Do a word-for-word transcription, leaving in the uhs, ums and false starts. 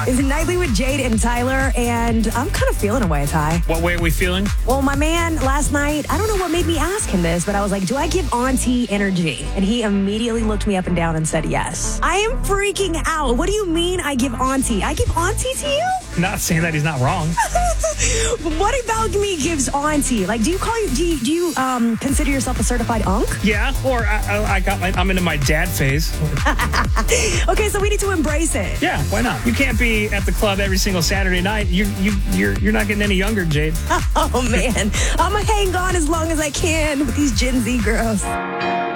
It's Nightly with Jade and Tyler, and I'm kind of feeling away, Ty. What way are we feeling? Well, my man last night, I don't know what made me ask him this, but I was like, do I give auntie energy? And he immediately looked me up and down and said yes. I am freaking out. What do you mean I give auntie? I give auntie to you? Not saying that he's not wrong. What about me gives auntie? Like, do you call you, do you, do you um, consider yourself a certified unk? Yeah, or I, I, I got my, I'm into my dad phase. Okay, so we need to embrace it. Yeah, why not? You can't be at the club every single Saturday night. You, you, you're, you're not getting any younger, Jade. Oh, man. I'm going to hang on as long as I can with these Gen Z girls.